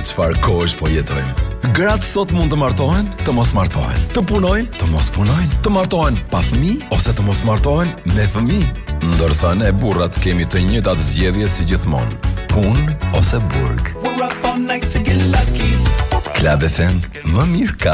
çfarë kohësh po jetojmë. Gratë sot mund të martohen, të mos martohen, të punojnë, të mos punojnë, të martohen pa fëmijë ose të mos martohen me fëmijë. Ndërsa ne burrat kemi të njëjtat zgjedhje si gjithmonë, punë ose burg. Club FM, më mirë ka